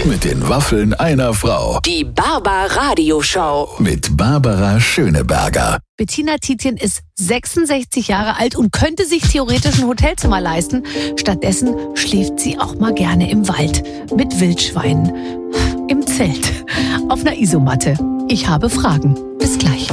Mit den Waffeln einer Frau. Die Barbara-Radio-Show. Mit Barbara Schöneberger. Bettina Tietjen ist 66 Jahre alt und könnte sich theoretisch ein Hotelzimmer leisten. Stattdessen schläft sie auch mal gerne im Wald mit Wildschweinen. Im Zelt. Auf einer Isomatte. Ich habe Fragen. Bis gleich.